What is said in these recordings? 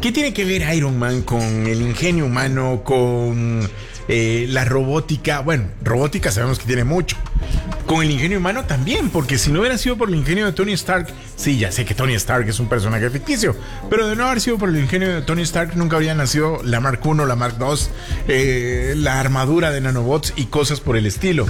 ¿Qué tiene que ver Iron Man con el ingenio humano, con la robótica? Bueno, robótica sabemos que tiene mucho. Con el ingenio humano también, porque si no hubiera sido por el ingenio de Tony Stark, sí, ya sé que Tony Stark es un personaje ficticio, pero de no haber sido por el ingenio de Tony Stark, nunca habría nacido la Mark I, la Mark II, la armadura de nanobots y cosas por el estilo.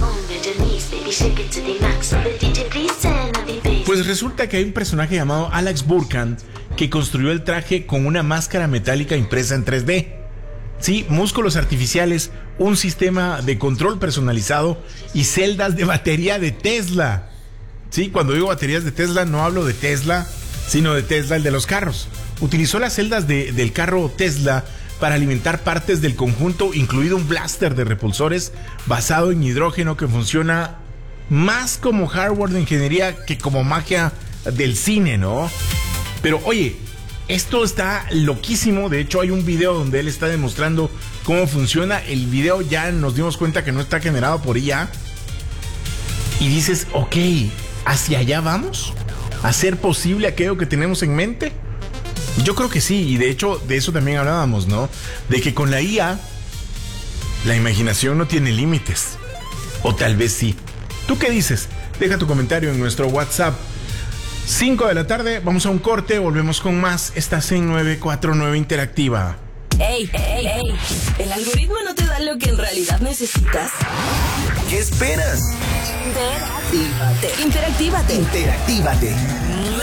Pues resulta que hay un personaje llamado Alex Burkan que construyó el traje con una máscara metálica impresa en 3D. Sí, músculos artificiales, un sistema de control personalizado y celdas de batería de Tesla. Sí, cuando digo baterías de Tesla no hablo de Tesla, sino de Tesla, el de los carros. Utilizó las celdas del carro Tesla para alimentar partes del conjunto, incluido un blaster de repulsores basado en hidrógeno que funciona más como hardware de ingeniería que como magia del cine, ¿no? Pero oye, esto está loquísimo. De hecho hay un video donde él está demostrando cómo funciona. El video ya nos dimos cuenta que no está generado por IA. Y dices, ok, ¿hacia allá vamos? ¿A ser posible aquello que tenemos en mente? Yo creo que sí, y de hecho de eso también hablábamos, ¿no? De que con la IA la imaginación no tiene límites. O tal vez sí. ¿Tú qué dices? Deja tu comentario en nuestro WhatsApp. 5 de la tarde, vamos a un corte, volvemos con más. Estás en 949 Interactiva. Ey, ¿el algoritmo no te da lo que en realidad necesitas? ¿Qué esperas? Interactívate. Interactívate.